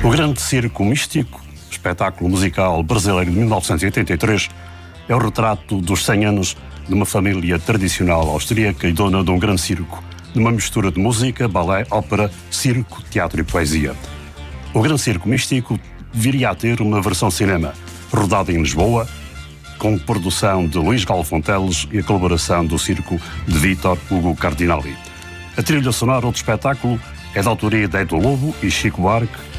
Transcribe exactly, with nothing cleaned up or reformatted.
O Grande Circo Místico, espetáculo musical brasileiro de mil novecentos e oitenta e três, é o retrato dos cem anos de uma família tradicional austríaca e dona de um grande circo, numa mistura de música, balé, ópera, circo, teatro e poesia. O Grande Circo Místico viria a ter uma versão cinema, rodada em Lisboa, com produção de Luís Galfonteles e a colaboração do circo de Vítor Hugo Cardinali. A trilha sonora do espetáculo é da autoria de Edu Lobo e Chico Buarque